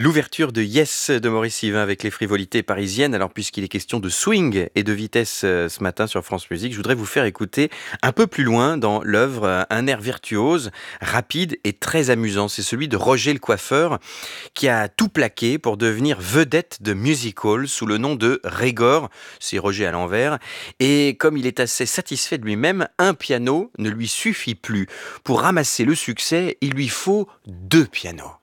L'ouverture de Yes de Maurice Yvain avec les frivolités parisiennes. Alors, puisqu'il est question de swing et de vitesse ce matin sur France Musique, je voudrais vous faire écouter un peu plus loin dans l'œuvre un air virtuose, rapide et très amusant. C'est celui de Roger le coiffeur qui a tout plaqué pour devenir vedette de music-hall sous le nom de Régor. C'est Roger à l'envers. Et comme il est assez satisfait de lui-même, un piano ne lui suffit plus. Pour ramasser le succès, il lui faut deux pianos.